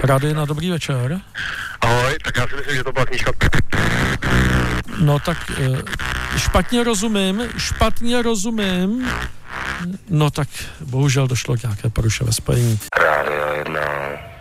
Rádio 1, dobrý večer. Ahoj, tak já si myslím, že to byla knížka. No tak špatně rozumím. No tak bohužel došlo k nějaké poruše ve spojení. Rádio 1.